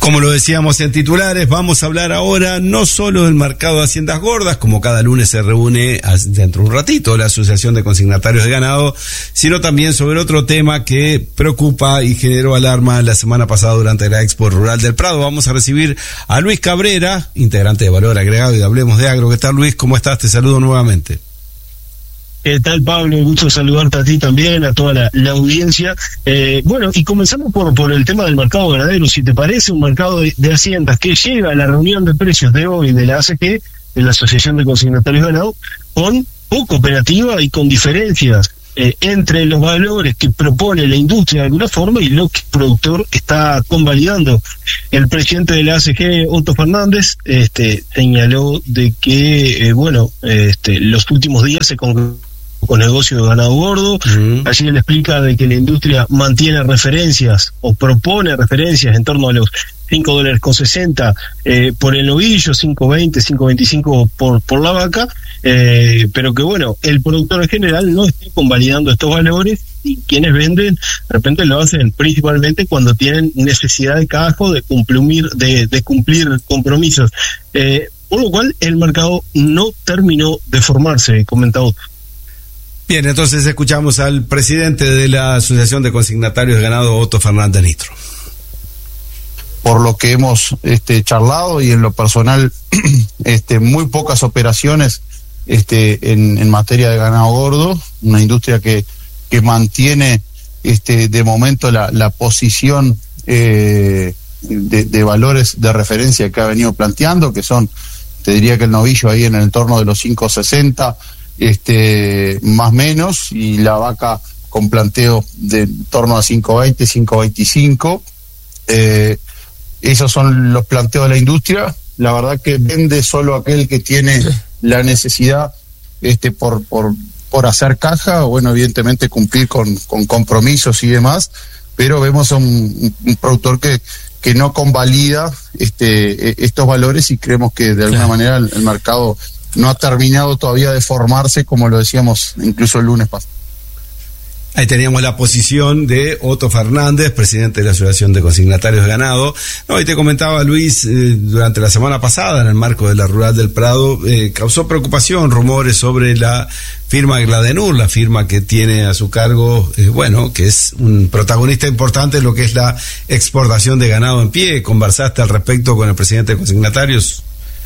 Como lo decíamos en titulares, vamos a hablar ahora no solo del mercado de haciendas gordas, como cada lunes se reúne dentro de un ratito la Asociación de Consignatarios de Ganado, sino también sobre otro tema que preocupa y generó alarma la semana pasada durante la Expo Rural del Prado. Vamos a recibir a Luis Cabrera, integrante de Valor Agregado y de Hablemos de Agro. ¿Qué tal, Luis? ¿Cómo estás? Te saludo nuevamente. ¿Qué tal, Pablo? Un gusto saludarte a ti también, a toda la audiencia. Bueno, y comenzamos por el tema del mercado ganadero. Si te parece, un mercado de haciendas que llega a la reunión de precios de hoy de la ACG, de la Asociación de Consignatarios de Ganado, con poca operativa y con diferencias entre los valores que propone la industria de alguna forma y lo que el productor está convalidando. El presidente de la ACG, Otto Fernández, señaló de que, los últimos días se con negocio de ganado gordo. Allí él explica de que la industria mantiene referencias o propone referencias en torno a los $5.60 por el novillo, 5.20, 5.25 por la vaca, pero que bueno, el productor en general no está convalidando estos valores y quienes venden de repente lo hacen principalmente cuando tienen necesidad de caja, de cumplir compromisos, por lo cual el mercado no terminó de formarse, comentado. Bien, entonces escuchamos al presidente de la Asociación de Consignatarios de Ganado, Otto Fernández Nitro. Por lo que hemos charlado y en lo personal, muy pocas operaciones en materia de ganado gordo, una industria que mantiene de momento la posición de valores de referencia que ha venido planteando, que son, te diría que el novillo ahí en el entorno de los 5.60, más menos, y la vaca con planteo de en torno a 5.20, 5.25. Esos son los planteos de la industria. La verdad que vende solo aquel que tiene la necesidad por hacer caja, o bueno, evidentemente cumplir con compromisos y demás, pero vemos a un productor que no convalida estos valores, y creemos que de alguna manera el mercado no ha terminado todavía de formarse, como lo decíamos incluso el lunes pasado. Ahí teníamos la posición de Otto Fernández, presidente de la Asociación de Consignatarios de Ganado. No, y te comentaba, Luis, durante la semana pasada, en el marco de la Rural del Prado, causó preocupación rumores sobre la firma de Gladenur, la firma que tiene a su cargo, que es un protagonista importante en lo que es la exportación de ganado en pie. ¿Conversaste al respecto con el presidente de Consignatarios?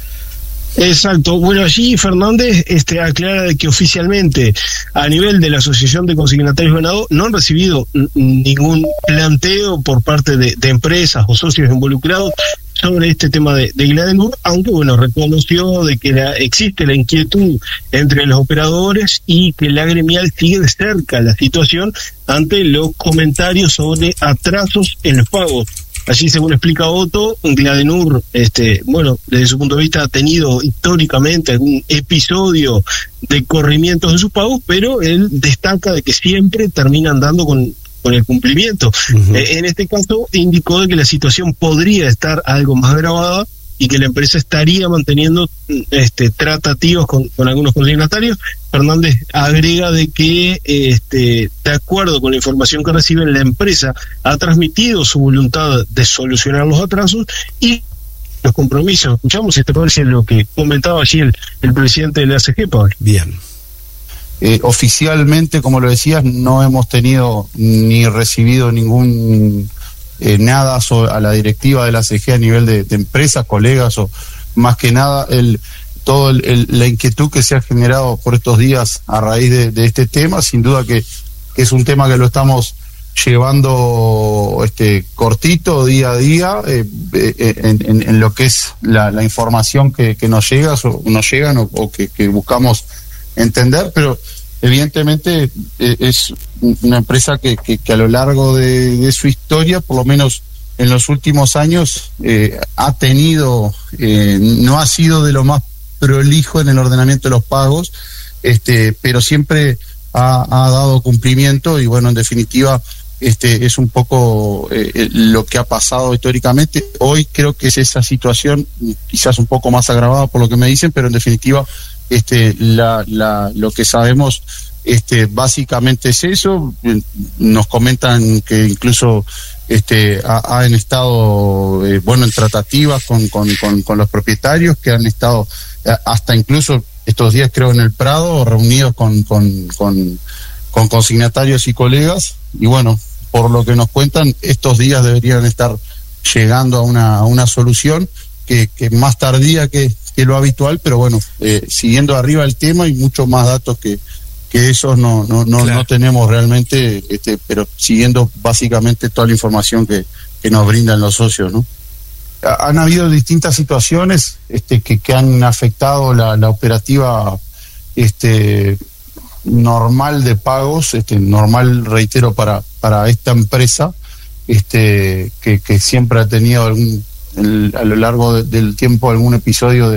Exacto. Bueno, allí Fernández aclara de que oficialmente a nivel de la Asociación de Consignatarios de Ganado no han recibido ningún planteo por parte de empresas o socios involucrados sobre este tema de Gladenur, aunque reconoció de que existe la inquietud entre los operadores y que la gremial sigue de cerca la situación ante los comentarios sobre atrasos en los pagos. Allí, según explica Otto, Gladenur, desde su punto de vista ha tenido históricamente algún episodio de corrimientos de sus pagos, pero él destaca de que siempre terminan dando con el cumplimiento. En este caso, indicó de que la situación podría estar algo más agravada y que la empresa estaría manteniendo tratativas con algunos consignatarios. Fernández agrega de que, de acuerdo con la información que reciben, la empresa ha transmitido su voluntad de solucionar los atrasos y los compromisos. Escuchamos lo que comentaba allí el presidente de la ACG, Pablo. Bien. Oficialmente, como lo decías, no hemos tenido ni recibido ningún nada a la directiva de la ACG a nivel de empresas, colegas, o más que nada la inquietud que se ha generado por estos días a raíz de este tema. Sin duda que es un tema que lo estamos llevando cortito, día a día, en lo que es la información que nos llegan o que buscamos entender, pero evidentemente es una empresa que a lo largo de su historia, por lo menos en los últimos años, ha tenido, no ha sido de lo más prolijo en el ordenamiento de los pagos, pero siempre ha dado cumplimiento, y bueno, en definitiva es un poco lo que ha pasado históricamente. Hoy creo que es esa situación, quizás un poco más agravada por lo que me dicen, pero en definitiva lo que sabemos básicamente es eso. Nos comentan que incluso han estado en tratativas con los propietarios, que han estado hasta incluso estos días, creo, en el Prado, reunidos con consignatarios y colegas, y bueno, por lo que nos cuentan, estos días deberían estar llegando a una solución que más tardía que lo habitual, pero bueno, siguiendo arriba el tema, y muchos más datos que esos no tenemos realmente, pero siguiendo básicamente toda la información que nos brindan los socios, ¿no? Han habido distintas situaciones que han afectado la operativa normal de pagos, normal, reitero, para esta empresa, que siempre ha tenido a lo largo del tiempo algún episodio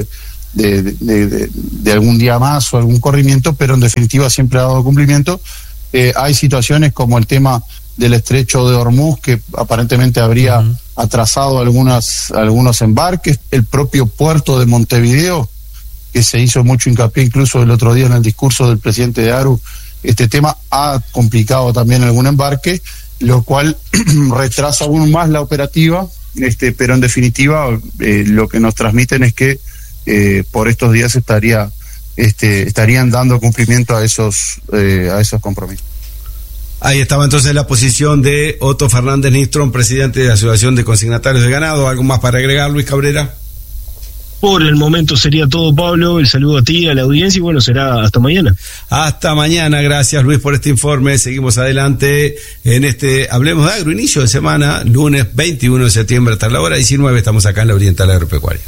de algún día más o algún corrimiento, pero en definitiva siempre ha dado cumplimiento. Hay situaciones como el tema del estrecho de Hormuz, que aparentemente habría atrasado algunos embarques, el propio puerto de Montevideo, que se hizo mucho hincapié incluso el otro día en el discurso del presidente de ARU. Este tema ha complicado también algún embarque, lo cual retrasa aún más la operativa, pero en definitiva lo que nos transmiten es que por estos días estarían dando cumplimiento a esos compromisos. Ahí estaba entonces la posición de Otto Fernández Nistrom, presidente de la Asociación de Consignatarios de Ganado. ¿Algo más para agregar, Luis Cabrera? Por el momento sería todo, Pablo. El saludo a ti, a la audiencia, y bueno, será hasta mañana. Hasta mañana. Gracias, Luis, por este informe. Seguimos adelante en Hablemos de Agro, inicio de semana, lunes 21 de septiembre hasta la hora 19. Estamos acá en la Oriental Agropecuaria.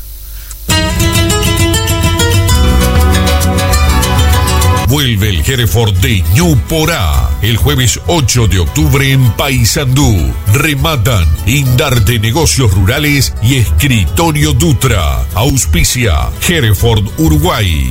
Vuelve el Hereford de Ñuporá el jueves 8 de octubre en Paysandú. Rematan Indarte Negocios Rurales y Escritorio Dutra. Auspicia Hereford Uruguay.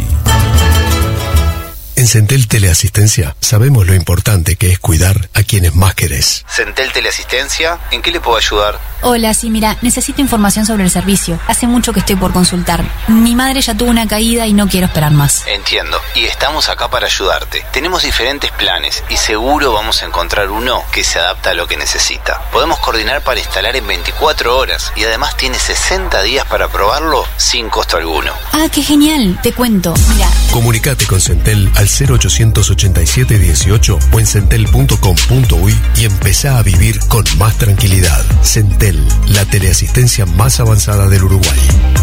En Centel Teleasistencia sabemos lo importante que es cuidar a quienes más querés. Centel Teleasistencia, ¿en qué le puedo ayudar? Hola, sí, mira, necesito información sobre el servicio. Hace mucho que estoy por consultar. Mi madre ya tuvo una caída y no quiero esperar más. Entiendo, y estamos acá para ayudarte. Tenemos diferentes planes y seguro vamos a encontrar uno que se adapta a lo que necesita. Podemos coordinar para instalar en 24 horas y además tiene 60 días para probarlo sin costo alguno. Ah, qué genial, te cuento. Mira, comunicate con Centel al 0887 18 o en centel.com.uy y empezá a vivir con más tranquilidad. Centel, la teleasistencia más avanzada del Uruguay.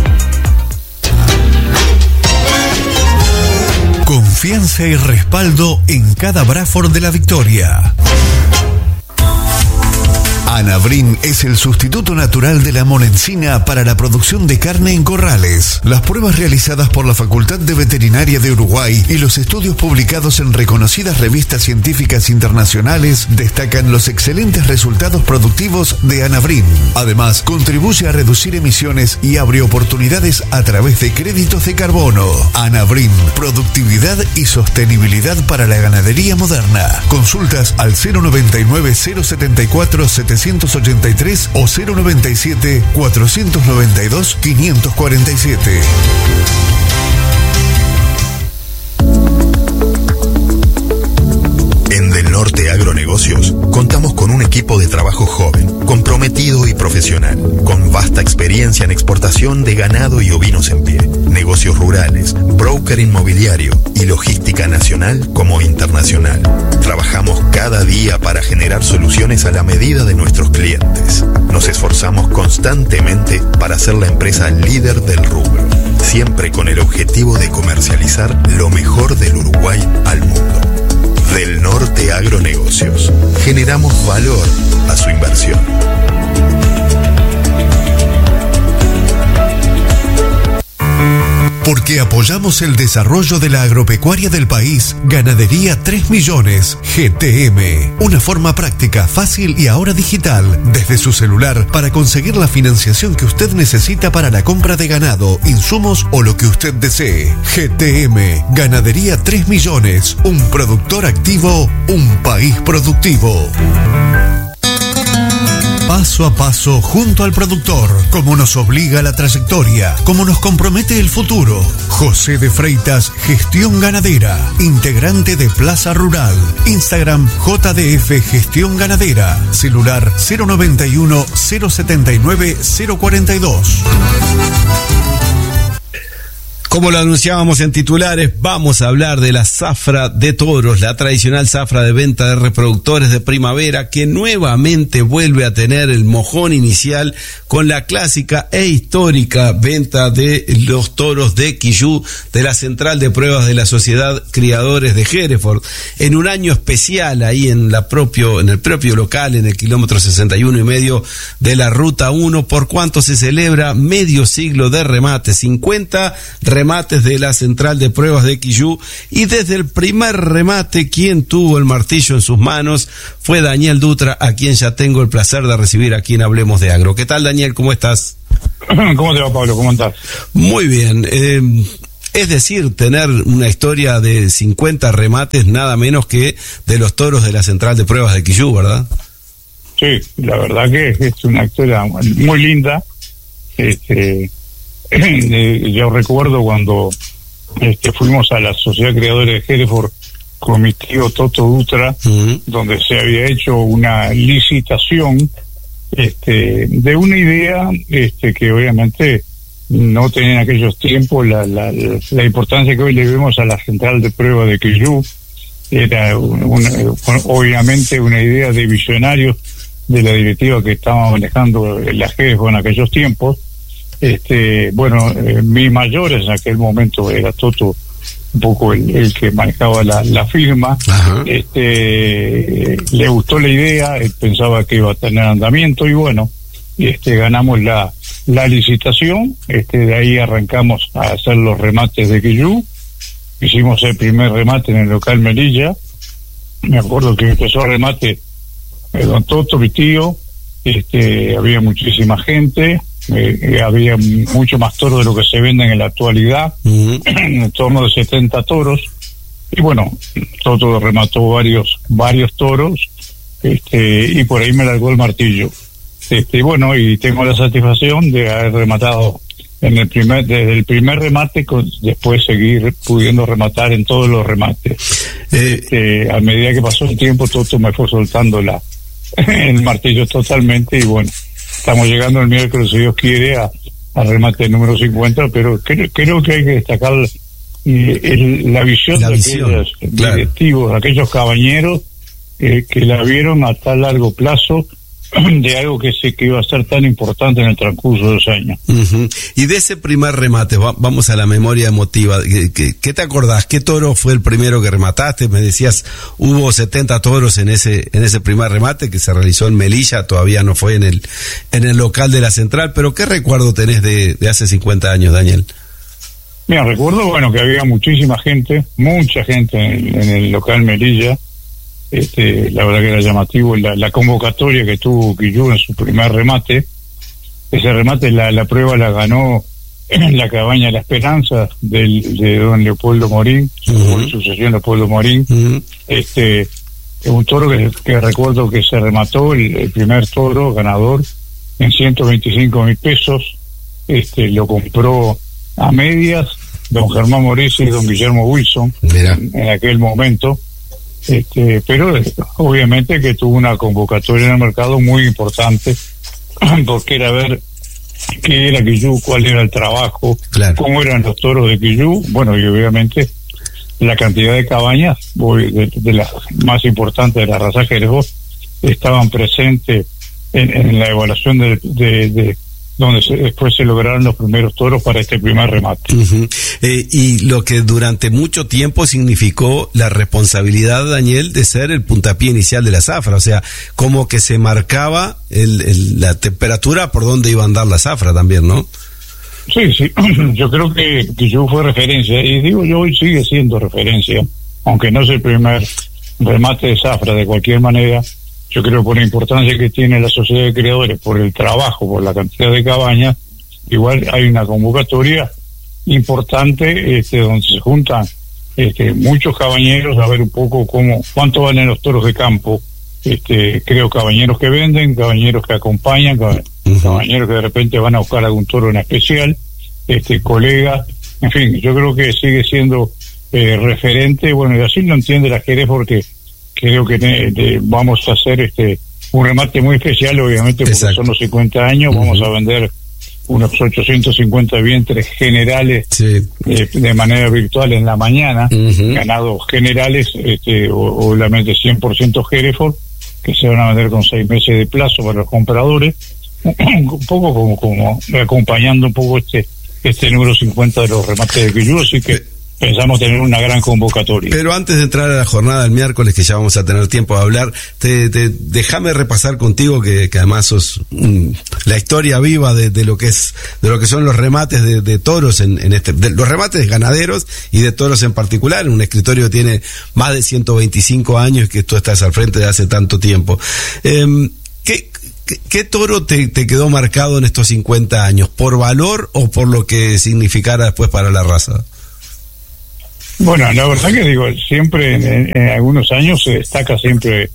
Confianza y respaldo en cada Bradford de la victoria. Anabrin es el sustituto natural de la monencina para la producción de carne en corrales. Las pruebas realizadas por la Facultad de Veterinaria de Uruguay y los estudios publicados en reconocidas revistas científicas internacionales destacan los excelentes resultados productivos de Anabrin. Además, contribuye a reducir emisiones y abre oportunidades a través de créditos de carbono. Anabrin, productividad y sostenibilidad para la ganadería moderna. Consultas al 099 074 783 o 097 492 547. En Del Norte Agronegocios contamos con un equipo de trabajo joven, comprometido y profesional, con vasta experiencia en exportación de ganado y ovinos en pie, negocios rurales, broker inmobiliario y logística nacional como internacional. Trabajamos cada día para generar soluciones a la medida de nuestros clientes. Nos esforzamos constantemente para ser la empresa líder del rubro, siempre con el objetivo de comercializar lo mejor del Uruguay al mundo. Del Norte Agronegocios. Generamos valor a su inversión. Porque apoyamos el desarrollo de la agropecuaria del país, Ganadería 3 Millones, GTM. Una forma práctica, fácil y ahora digital, desde su celular, para conseguir la financiación que usted necesita para la compra de ganado, insumos o lo que usted desee. GTM, Ganadería 3 Millones, un productor activo, un país productivo. Paso a paso junto al productor, como nos obliga la trayectoria, como nos compromete el futuro. José de Freitas, Gestión Ganadera, integrante de Plaza Rural. Instagram JDF Gestión Ganadera. Celular 091 079 042. Como lo anunciábamos en titulares, vamos a hablar de la zafra de toros, la tradicional zafra de venta de reproductores de primavera, que nuevamente vuelve a tener el mojón inicial con la clásica e histórica venta de los toros de Quillú de la Central de Pruebas de la Sociedad Criadores de Hereford. En un año especial ahí en el propio local, en el kilómetro 61,5 de la Ruta 1, por cuanto se celebra medio siglo de remates, 50 remates de la Central de Pruebas de Quillú, y desde el primer remate quien tuvo el martillo en sus manos fue Daniel Dutra, a quien ya tengo el placer de recibir aquí en Hablemos de Agro. ¿Qué tal, Daniel? ¿Cómo estás? ¿Cómo te va, Pablo? ¿Cómo estás? Muy bien. Es decir, tener una historia de 50 remates nada menos que de los toros de la Central de Pruebas de Quillú, ¿verdad? Sí, la verdad que es una historia muy linda. Yo recuerdo cuando fuimos a la Sociedad Creadores de Hereford con mi tío Toto Dutra, donde se había hecho una licitación de una idea que obviamente no tenía en aquellos tiempos la importancia que hoy le vemos a la Central de Pruebas de Quillú. Era obviamente una idea de visionarios de la directiva que estaba manejando la Hereford en aquellos tiempos. Mi mayores en aquel momento era Toto, un poco el que manejaba la firma. Le gustó la idea, él pensaba que iba a tener andamiento y bueno, ganamos la licitación. De ahí arrancamos a hacer los remates de Quillú. Hicimos el primer remate en el local Melilla. Me acuerdo que empezó el remate don Toto, mi tío. Había muchísima gente. Había mucho más toros de lo que se venden en la actualidad, en torno de 70 toros, y bueno, Toto remató varios toros, y por ahí me largó el martillo. Y tengo la satisfacción de haber rematado desde el primer remate, después seguir pudiendo rematar en todos los remates. A medida que pasó el tiempo, Toto me fue soltando el martillo totalmente, y bueno, estamos llegando el miércoles, si Dios quiere, a remate número 50, pero creo que hay que destacar la visión de aquellos directivos, aquellos cabañeros que la vieron a tan largo plazo de algo que iba a ser tan importante en el transcurso de los años. Y de ese primer remate, vamos a la memoria emotiva. ¿Qué te acordás? ¿Qué toro fue el primero que remataste? Me decías, hubo 70 toros en ese primer remate que se realizó en Melilla, todavía no fue en el local de la Central, pero ¿qué recuerdo tenés de hace 50 años, Daniel? Mira, recuerdo, que había mucha gente en el local Melilla. La verdad que era llamativo la convocatoria que tuvo Quillú en su primer remate. Ese remate la prueba la ganó en la cabaña La Esperanza de don Leopoldo Morín, sucesión Leopoldo Morín. Un toro que recuerdo que se remató, el primer toro ganador, en 125.000 pesos. Lo compró a medias don Germán Moresi y don Guillermo Wilson en aquel momento. Pero obviamente que tuvo una convocatoria en el mercado muy importante, porque era ver qué era Quillú, cuál era el trabajo, cómo eran los toros de Quillú, y obviamente la cantidad de cabañas de las más importantes de la raza Hereford estaban presentes en la evaluación de donde después se lograron los primeros toros para este primer remate. Y lo que durante mucho tiempo significó la responsabilidad, Daniel, de ser el puntapié inicial de la zafra, o sea, como que se marcaba la temperatura por donde iba a andar la zafra también, ¿no? Sí, yo creo que yo fue referencia, y digo yo, hoy sigue siendo referencia, aunque no es el primer remate de zafra, de cualquier manera. Yo creo por la importancia que tiene la Sociedad de Criadores, por el trabajo, por la cantidad de cabañas, igual hay una convocatoria importante donde se juntan muchos cabañeros a ver un poco cuánto valen los toros de campo creo cabañeros que venden, cabañeros que acompañan, cabañeros que de repente van a buscar algún toro en especial, colegas, en fin, yo creo que sigue siendo referente, bueno, y así lo entiende la Jerez, porque creo que vamos a hacer un remate muy especial, obviamente, porque son los 50 años, vamos a vender unos 850 vientres generales de manera virtual en la mañana, ganados generales, obviamente 100% Hereford, que se van a vender con 6 meses de plazo para los compradores, un poco como acompañando un poco este número 50 de los remates de Quillú, así que pensamos tener una gran convocatoria. Pero antes de entrar a la jornada del miércoles, que ya vamos a tener tiempo de hablar, déjame repasar contigo que además sos la historia viva de lo que son los remates de toros de los remates ganaderos y de toros en particular, un escritorio que tiene más de 125 años, que tú estás al frente de hace tanto tiempo. ¿Qué toro te quedó marcado en estos 50 años? ¿Por valor o por lo que significara después para la raza? Bueno, la verdad que digo, siempre en algunos años se destaca siempre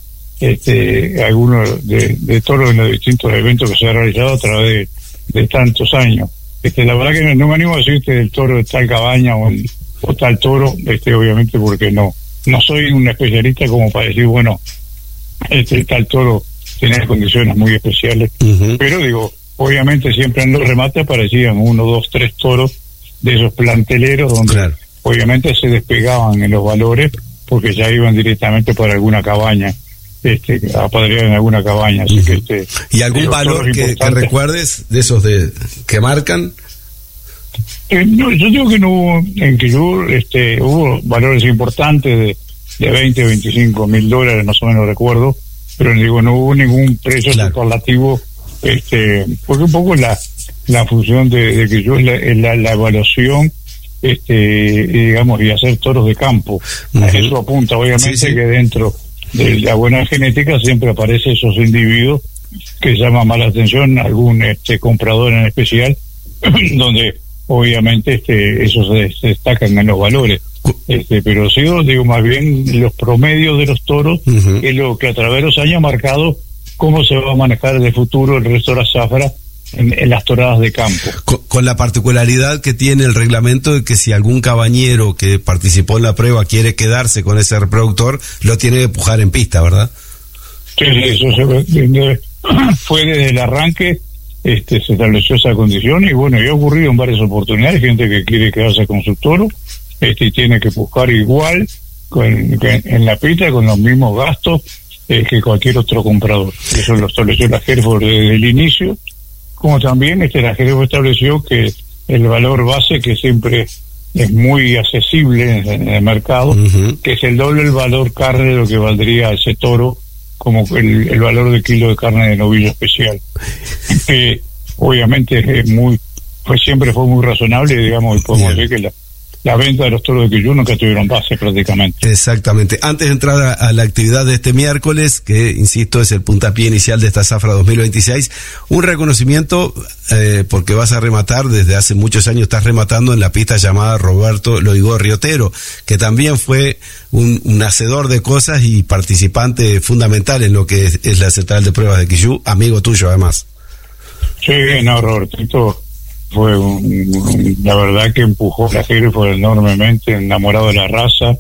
algunos de toros en los distintos eventos que se han realizado a través de tantos años. La verdad que no me animo a decirte el toro de tal cabaña o tal toro, obviamente porque no soy un especialista como para decir, bueno, tal toro tiene condiciones muy especiales, pero digo, obviamente siempre en los remates aparecían 1, 2, 3 toros de esos planteleros donde obviamente se despegaban en los valores porque ya iban directamente para alguna cabaña, a padrear en alguna cabaña, así que ¿y algún valor que recuerdes de esos que marcan? No, yo digo que no hubo, en Quillú hubo valores importantes de 20, 25 mil dólares, más o menos recuerdo, pero digo, no hubo ningún precio superlativo, porque un poco la función de Quillú es la evaluación, digamos, y hacer toros de campo. Eso apunta, obviamente, que dentro de la buena genética siempre aparecen esos individuos que llaman más la atención, algún comprador en especial, donde obviamente esos se destacan en los valores. Pero sí, digo, más bien los promedios de los toros es lo que a través de los años ha marcado cómo se va a manejar en el futuro el resto de la zafra en las toradas de campo. Con la particularidad que tiene el reglamento de que si algún cabañero que participó en la prueba quiere quedarse con ese reproductor, lo tiene que empujar en pista, ¿verdad? Sí, eso fue desde el arranque, se estableció esa condición, y bueno, y ha ocurrido en varias oportunidades, gente que quiere quedarse con su toro, y tiene que buscar igual en la pista con los mismos gastos que cualquier otro comprador. Eso lo estableció la Hereford desde el inicio, como también la Hereford estableció que el valor base, que siempre es muy accesible en el mercado, que es el doble el valor carne de lo que valdría ese toro, como el valor de kilo de carne de novillo especial, que obviamente siempre fue muy razonable, digamos, y podemos decir que la venta de los toros de Quillú nunca tuvieron base prácticamente. Exactamente. Antes de entrar a la actividad de este miércoles, que insisto es el puntapié inicial de esta zafra 2026, un reconocimiento porque vas a rematar, desde hace muchos años estás rematando en la pista llamada Roberto Loigorri Otero, que también fue un hacedor de cosas y participante fundamental en lo que es la central de pruebas de Quillú, amigo tuyo además. Sí, no, Robertito fue la verdad que empujó la Hereford enormemente, enamorado de la raza,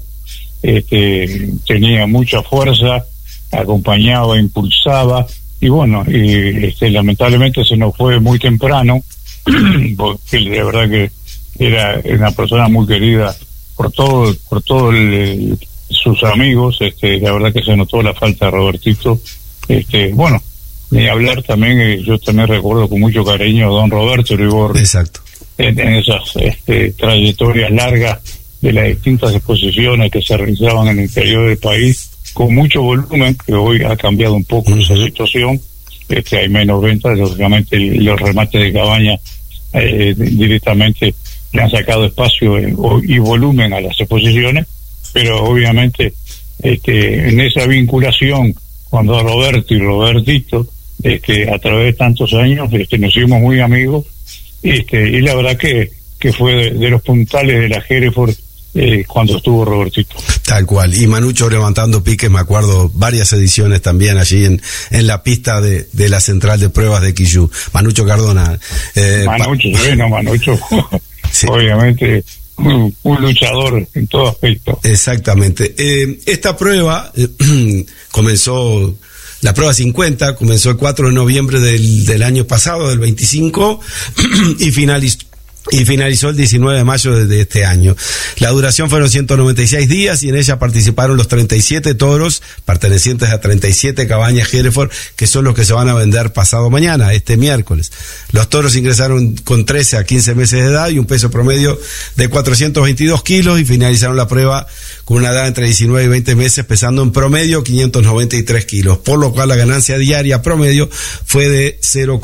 tenía mucha fuerza, acompañaba, impulsaba, y bueno, lamentablemente se nos fue muy temprano, porque de verdad que era una persona muy querida por todos sus amigos, la verdad que se notó la falta de Robertito, bueno, ni hablar también, yo también recuerdo con mucho cariño a don Roberto Loigorri. Exacto. En esas trayectorias largas de las distintas exposiciones que se realizaban en el interior del país, con mucho volumen, que hoy ha cambiado un poco esa situación, hay menos ventas, lógicamente los remates de cabaña directamente le han sacado espacio y volumen a las exposiciones, pero obviamente en esa vinculación cuando Roberto y Robertito, a través de tantos años, nos hicimos muy amigos, y la verdad que fue de los puntales de la Hereford cuando estuvo Robertito. Tal cual, y Manucho levantando piques, me acuerdo varias ediciones también allí en la pista de la central de pruebas de Quillú. Manucho Cardona. Manucho, sí. Obviamente un luchador en todo aspecto. Exactamente. Esta prueba comenzó, la prueba 50, comenzó el 4 de noviembre del año pasado, del 25, y finalizó el 19 de mayo de este año. La duración fueron 196 días y en ella participaron los 37 toros pertenecientes a 37 cabañas Hereford, que son los que se van a vender pasado mañana, este miércoles. Los toros ingresaron con 13 a 15 meses de edad y un peso promedio de 422 kilos y finalizaron la prueba con una edad entre 19 y 20 meses, pesando en promedio 593 kilos, por lo cual la ganancia diaria promedio fue de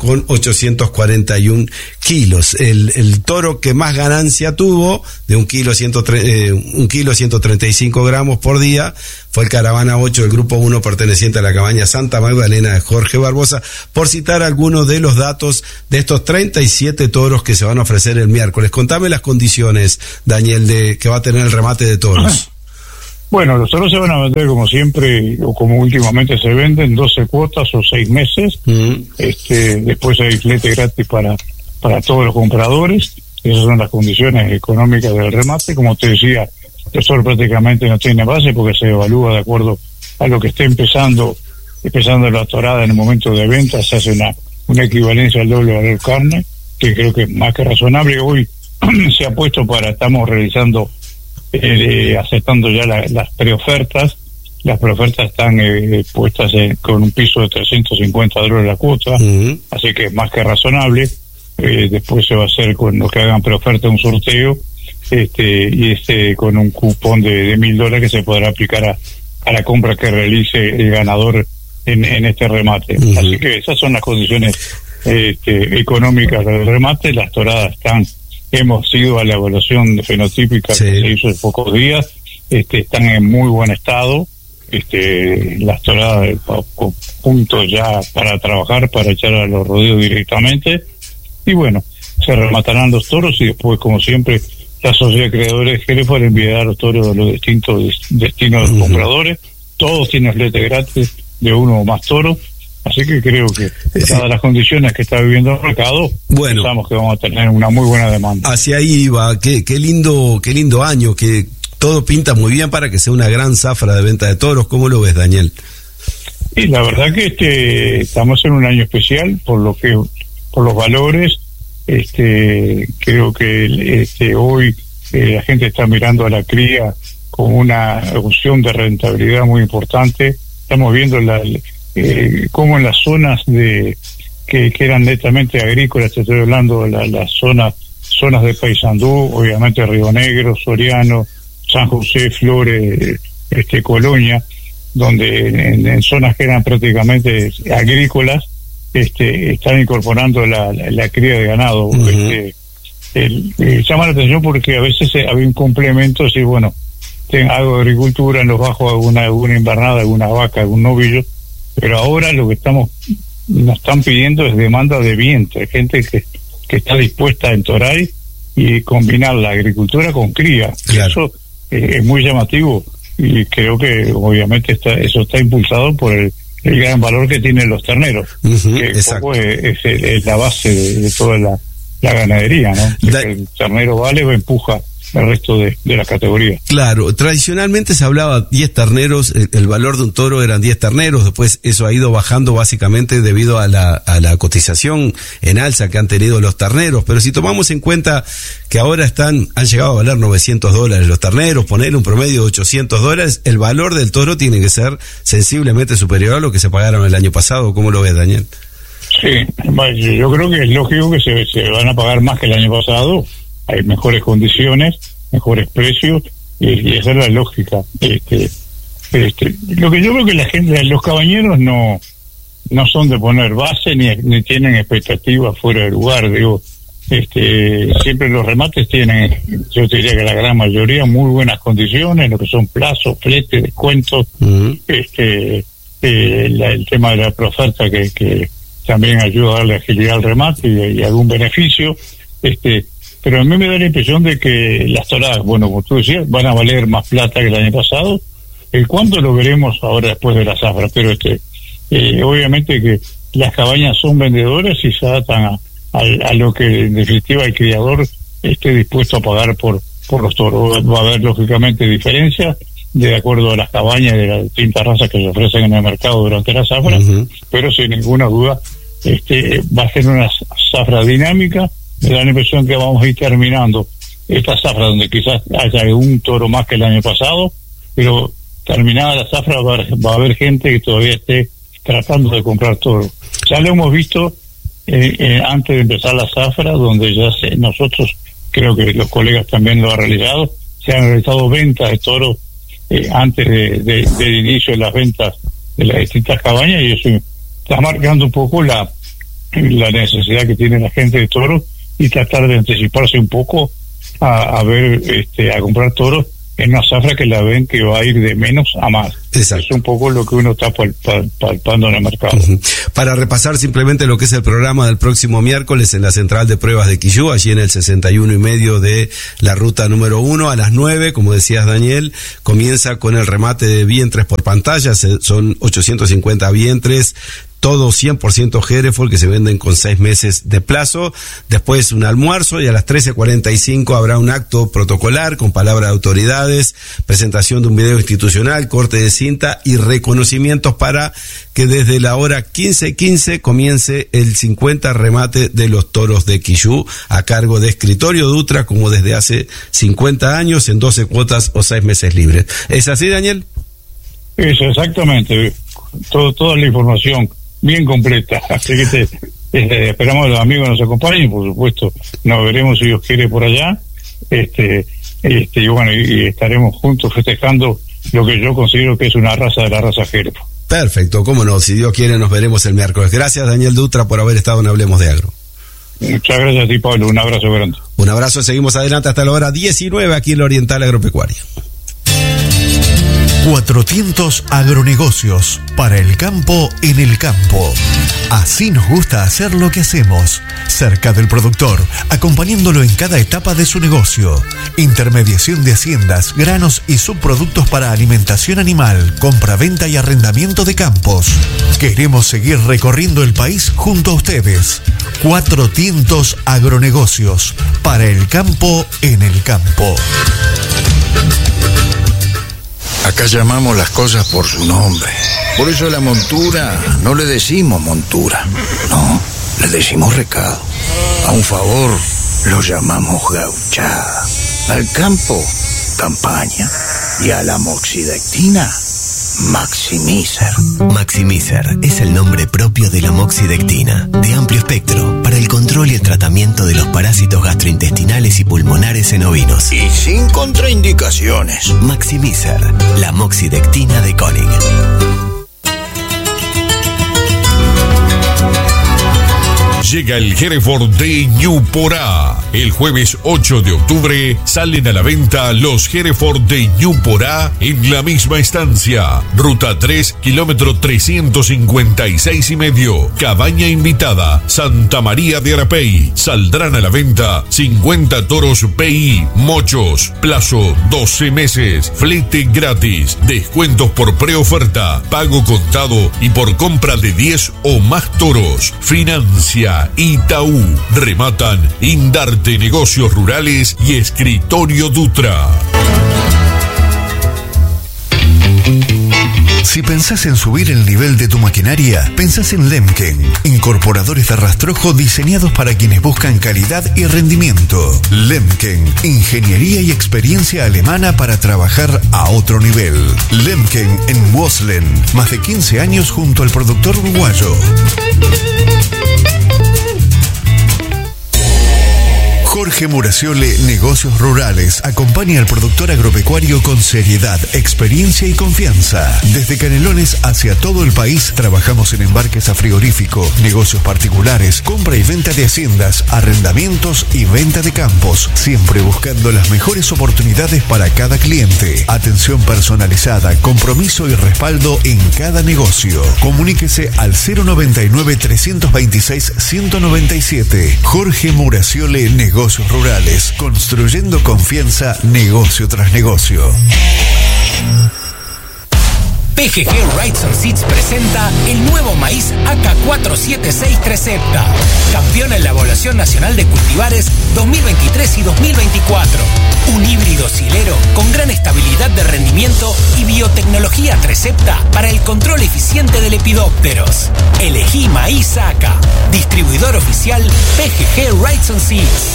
0,841 kilos. El toro que más ganancia tuvo, de 1,135 gramos por día, fue el Caravana 8 del Grupo 1 perteneciente a la cabaña Santa Magdalena de Jorge Barbosa, por citar algunos de los datos de estos 37 toros que se van a ofrecer el miércoles. Contame las condiciones, Daniel, que va a tener el remate de toros. Bueno, los toros se van a vender como siempre, o como últimamente se venden, 12 cuotas o 6 meses. Después hay flete gratis para todos los compradores. Esas son las condiciones económicas del remate. Como te decía, el toros prácticamente no tiene base porque se evalúa de acuerdo a lo que esté empezando la torada en el momento de venta. Se hace una equivalencia al doble valor carne, que creo que es más que razonable. Hoy se ha puesto estamos realizando aceptando ya las preofertas. Las preofertas están puestas con un piso de $350 la cuota, así que es más que razonable. Después se va a hacer con los que hagan preoferta un sorteo, con un cupón de $1,000 que se podrá aplicar a la compra que realice el ganador en este remate. Así que esas son las condiciones económicas del remate. Las toradas hemos ido a la evaluación fenotípica que se hizo en pocos días, están en muy buen estado, las toradas con puntos ya para trabajar, para echar a los rodeos directamente, y bueno, se rematarán los toros y después, como siempre, la sociedad de creadores Hereford enviará los toros a los distintos destinos de los compradores. Todos tienen flete gratis de uno o más toros. Así que creo que, dadas las condiciones que está viviendo el mercado, pensamos que vamos a tener una muy buena demanda. Hacia ahí iba, qué lindo año, que todo pinta muy bien para que sea una gran zafra de venta de toros. ¿Cómo lo ves, Daniel? Y la verdad que estamos en un año especial por los valores. Creo que hoy la gente está mirando a la cría con una opción de rentabilidad muy importante. Estamos viendo como en las zonas que eran netamente agrícolas, te estoy hablando de las zonas de Paysandú, obviamente Río Negro, Soriano, San José, Flores, Colonia, donde en zonas que eran prácticamente agrícolas, están incorporando la cría de ganado. Llama la atención porque a veces había un complemento, si bueno, hago agricultura, en los bajos alguna invernada, alguna vaca, algún novillo, pero ahora lo que nos están pidiendo es demanda de vientre, gente que está dispuesta a entorar y combinar la agricultura con cría. Claro. Eso es muy llamativo y creo que obviamente eso está impulsado por el gran valor que tienen los terneros, que poco es la base de toda la ganadería, ¿no? El ternero vale o empuja el resto de la categoría. Claro, tradicionalmente se hablaba 10 terneros, el valor de un toro eran 10 terneros, después eso ha ido bajando básicamente debido a la cotización en alza que han tenido los terneros, pero si tomamos en cuenta que ahora han llegado a valer $900 los terneros, poner un promedio de $800, el valor del toro tiene que ser sensiblemente superior a lo que se pagaron el año pasado. ¿Cómo lo ves, Daniel? Sí, yo creo que es lógico que se van a pagar más que el año pasado. Hay mejores condiciones, mejores precios, y esa es la lógica. Lo que yo creo que la gente, los cabañeros no son de poner base ni tienen expectativas fuera de lugar. Digo, siempre los remates tienen, yo te diría que la gran mayoría, muy buenas condiciones, lo que son plazos, flete, descuentos, el tema de la proferta que también ayuda a darle agilidad al remate y algún beneficio. pero a mí me da la impresión de que las toradas, bueno, como tú decías, van a valer más plata que el año pasado. El cuánto lo veremos ahora después de la zafra, pero obviamente que las cabañas son vendedoras y se adaptan a lo que en definitiva el criador esté dispuesto a pagar por los toros. Va a haber lógicamente diferencias de acuerdo a las cabañas de las distintas razas que se ofrecen en el mercado durante la zafra, pero sin ninguna duda va a ser una zafra dinámica. Me da la impresión que vamos a ir terminando esta zafra donde quizás haya un toro más que el año pasado, pero terminada la zafra va a haber gente que todavía esté tratando de comprar toros. Ya lo hemos visto antes de empezar la zafra, donde ya nosotros, creo que los colegas también lo han realizado, se han realizado ventas de toros antes del inicio de las ventas de las distintas cabañas, y eso está marcando un poco la necesidad que tiene la gente de toros y tratar de anticiparse un poco a ver, a comprar toros en una zafra que la ven que va a ir de menos a más. Exacto. Es un poco lo que uno está palpando en el mercado. Para repasar simplemente lo que es el programa del próximo miércoles en la central de pruebas de Quillú, allí en el 61,5 de la ruta número 1, a las 9, como decías Daniel, comienza con el remate de vientres por pantalla, son 850 vientres, todo 100% Hereford, que se venden con 6 meses de plazo. Después un almuerzo, y a las 13:45 habrá un acto protocolar con palabra de autoridades, presentación de un video institucional, corte de cinta y reconocimientos para que desde la hora 15:15 comience el 50 remate de los toros de Quillú, a cargo de Escritorio Dutra, como desde hace 50 años, en 12 cuotas o 6 meses libres. ¿Es así, Daniel? Eso, exactamente. Toda la información bien completa, así que esperamos a los amigos nos acompañen, por supuesto, nos veremos si Dios quiere por allá, y bueno, y estaremos juntos festejando lo que yo considero que es una raza de la raza Hereford. Perfecto, cómo no, si Dios quiere nos veremos el miércoles. Gracias, Daniel Dutra, por haber estado en Hablemos de Agro. Muchas gracias a ti, Pablo, un abrazo grande. Un abrazo, seguimos adelante hasta la hora 19 aquí en la Oriental Agropecuaria. Cuatro Tientos Agronegocios, para el campo en el campo. Así nos gusta hacer lo que hacemos, cerca del productor, acompañándolo en cada etapa de su negocio. Intermediación de haciendas, granos y subproductos para alimentación animal, compra-venta y arrendamiento de campos. Queremos seguir recorriendo el país junto a ustedes. Cuatro Tientos Agronegocios, para el campo en el campo. Acá llamamos las cosas por su nombre. Por eso a la montura no le decimos montura, no, le decimos recado. A un favor lo llamamos gauchada. Al campo, campaña. Y a la moxidectina, Maximizer. Maximizer es el nombre propio de la moxidectina, de amplio espectro, para el control y el tratamiento de los parásitos gastrointestinales y pulmonares en ovinos. Y sin contraindicaciones. Maximizer, la moxidectina de Koenig. Llega el Hereford de Ñuporá. El jueves 8 de octubre salen a la venta los Hereford de Ñuporá en la misma estancia. Ruta 3, kilómetro 356,5. Cabaña invitada, Santa María de Arapey. Saldrán a la venta 50 toros PI, mochos. Plazo 12 meses. Flete gratis. Descuentos por preoferta, pago contado y por compra de 10 o más toros. Financia Itaú. Rematan Indarte Negocios Rurales y Escritorio Dutra. Si pensás en subir el nivel de tu maquinaria, pensás en Lemken, incorporadores de rastrojo diseñados para quienes buscan calidad y rendimiento. Lemken, ingeniería y experiencia alemana para trabajar a otro nivel. Lemken en Woslen, más de 15 años junto al productor uruguayo. Jorge Muraciole, Negocios Rurales, acompaña al productor agropecuario con seriedad, experiencia y confianza. Desde Canelones hacia todo el país trabajamos en embarques a frigorífico, negocios particulares, compra y venta de haciendas, arrendamientos y venta de campos, siempre buscando las mejores oportunidades para cada cliente. Atención personalizada, compromiso y respaldo en cada negocio. Comuníquese al 099-326-197. Jorge Muraciole, Negocios rurales, construyendo confianza negocio tras negocio. PGG Wrightson Seeds presenta el nuevo maíz AK476 Trecepta, campeón en la Evaluación Nacional de Cultivares 2023 y 2024. Un híbrido silero con gran estabilidad de rendimiento y biotecnología Trecepta para el control eficiente de lepidópteros. Elegí maíz AK. Distribuidor oficial PGG Wrightson Seeds.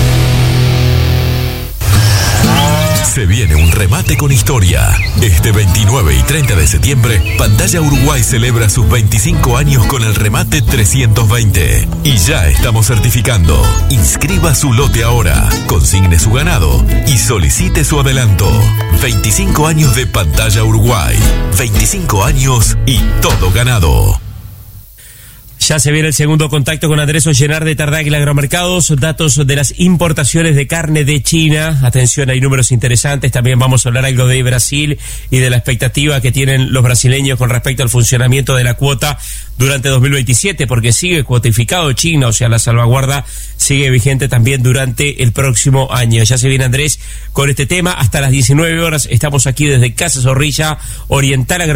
Se viene un remate con historia. Este 29 y 30 de septiembre, Pantalla Uruguay celebra sus 25 años con el remate 320. Y ya estamos certificando. Inscriba su lote ahora, consigne su ganado y solicite su adelanto. 25 años de Pantalla Uruguay. 25 años y todo ganado. Ya se viene el segundo contacto con Andrés Ollenar de Tardáguila Agromercados, datos de las importaciones de carne de China. Atención, hay números interesantes. También vamos a hablar algo de Brasil y de la expectativa que tienen los brasileños con respecto al funcionamiento de la cuota durante 2027, porque sigue cuotificado China, o sea, la salvaguarda sigue vigente también durante el próximo año. Ya se viene Andrés con este tema. Hasta las 19 horas estamos aquí desde Casa Zorrilla, Oriental